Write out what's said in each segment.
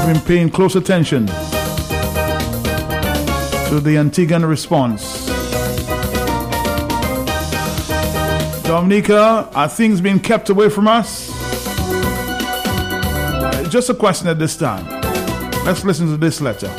been paying close attention to the Antiguan response. Dominica, are things being kept away from us? Just a question at this time. Let's listen to this letter.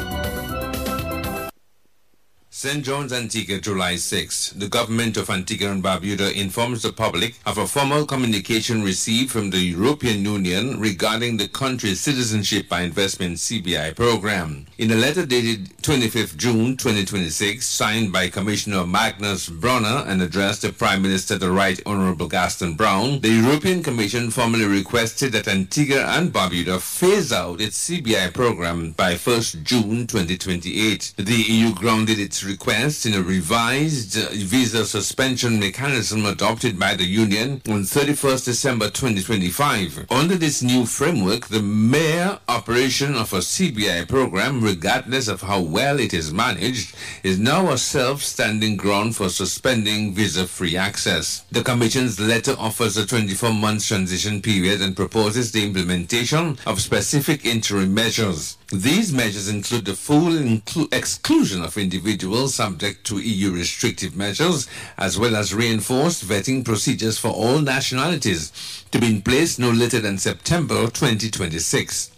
St. John's, Antigua, July 6. The government of Antigua and Barbuda informs the public of a formal communication received from the European Union regarding the country's citizenship by investment CBI program. In a letter dated 25th June 2026, signed by Commissioner Magnus Brunner and addressed to Prime Minister the Right Honorable Gaston Brown, the European Commission formally requested that Antigua and Barbuda phase out its CBI program by 1st June 2028. The EU grounded its request in a revised visa suspension mechanism adopted by the Union on 31st December 2025. Under this new framework, the mere operation of a CBI program, regardless of how well it is managed, is now a self-standing ground for suspending visa-free access. The Commission's letter offers a 24-month transition period and proposes the implementation of specific interim measures. These measures include the full exclusion of individuals subject to EU restrictive measures, as well as reinforced vetting procedures for all nationalities to be in place no later than September 2026.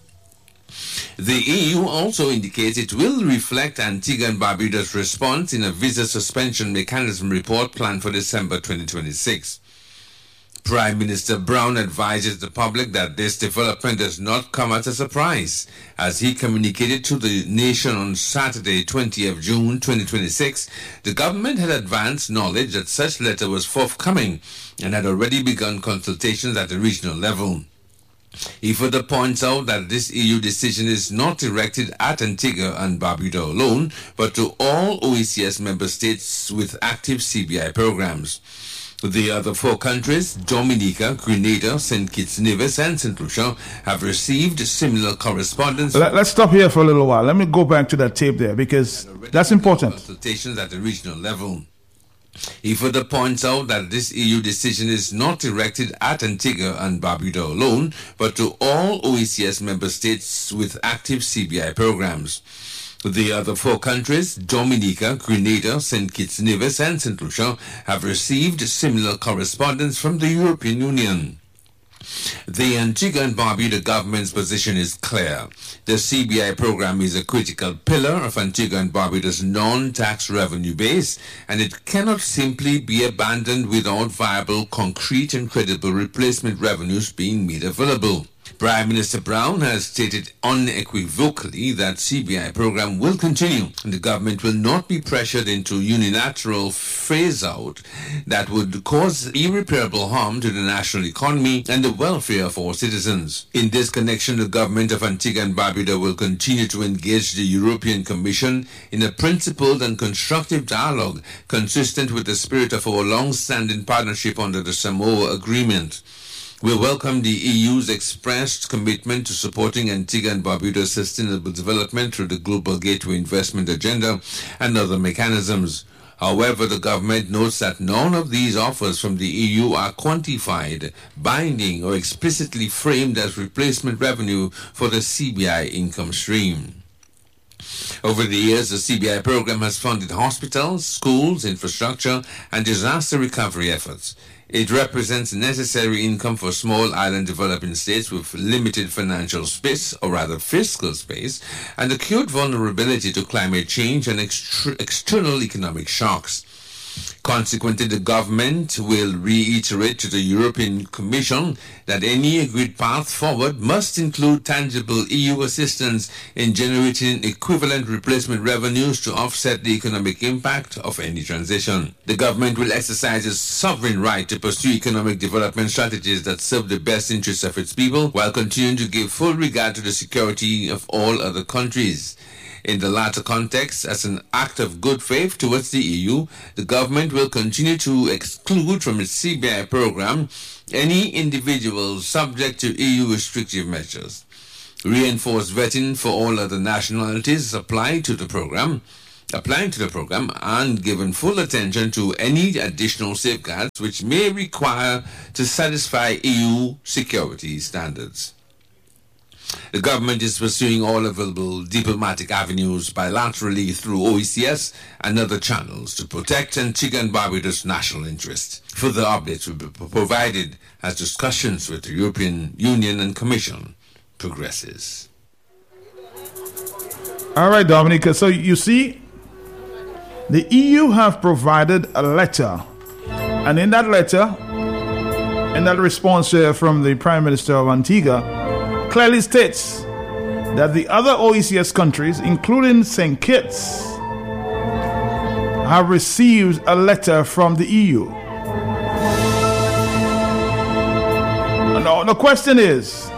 The EU also indicates it will reflect Antigua and Barbuda's response in a visa suspension mechanism report planned for December 2026. Prime Minister Brown advises the public that this development does not come as a surprise, as he communicated to the nation on Saturday, 20th June 2026. The government had advanced knowledge that such letter was forthcoming and had already begun consultations at the regional level. He further points out that this EU decision is not directed at Antigua and Barbuda alone, but to all OECS member states with active CBI programs. The other four countries, Dominica, Grenada, St. Kitts, Nevis, and St. Lucia, have received similar correspondence. Let's stop here for a little while. Let me go back to that tape there, because that's important. Consultations at the regional level. He further points out that this EU decision is not directed at Antigua and Barbuda alone, but to all OECS member states with active CBI programs. The other four countries, Dominica, Grenada, St. Kitts, Nevis, and St. Lucia, have received similar correspondence from the European Union. The Antigua and Barbuda government's position is clear. The CBI program is a critical pillar of Antigua and Barbuda's non-tax revenue base, and it cannot simply be abandoned without viable, concrete, and credible replacement revenues being made available. Prime Minister Brown has stated unequivocally that CBI program will continue and the government will not be pressured into unilateral phase-out that would cause irreparable harm to the national economy and the welfare of all citizens. In this connection, the government of Antigua and Barbuda will continue to engage the European Commission in a principled and constructive dialogue consistent with the spirit of our long-standing partnership under the Samoa Agreement. We welcome the EU's expressed commitment to supporting Antigua and Barbuda's sustainable development through the Global Gateway Investment Agenda and other mechanisms. However, the government notes that none of these offers from the EU are quantified, binding, or explicitly framed as replacement revenue for the CBI income stream. Over the years, the CBI program has funded hospitals, schools, infrastructure, and disaster recovery efforts. It represents necessary income for small island developing states with limited financial space, or rather fiscal space, and acute vulnerability to climate change and external economic shocks. Consequently, the government will reiterate to the European Commission that any agreed path forward must include tangible EU assistance in generating equivalent replacement revenues to offset the economic impact of any transition. The government will exercise its sovereign right to pursue economic development strategies that serve the best interests of its people while continuing to give full regard to the security of all other countries. In the latter context, as an act of good faith towards the EU, the government will continue to exclude from its CBI program any individuals subject to EU restrictive measures. Reinforced vetting for all other nationalities applying to the program, and given full attention to any additional safeguards which may require to satisfy EU security standards. The government is pursuing all available diplomatic avenues bilaterally through OECS and other channels to protect Antigua and Barbuda's national interest. Further updates will be provided as discussions with the European Union and Commission progresses. All right, Dominica. So you see, the EU have provided a letter, and in that letter, in that response from the Prime Minister of Antigua, clearly states that the other OECS countries, including St. Kitts, have received a letter from the EU. Now, the question is,